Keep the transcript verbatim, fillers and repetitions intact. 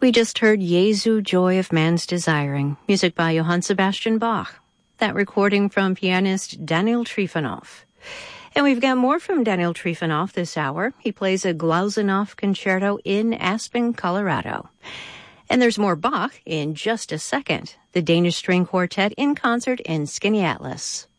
We just heard Jesu, Joy of Man's Desiring, music by Johann Sebastian Bach. That recording from pianist Daniel Trifonov. And we've got more from Daniel Trifonov this hour. He plays a Glazunov concerto in Aspen, Colorado. And there's more Bach in just a second. The Danish String Quartet in concert in Skinny Atlas.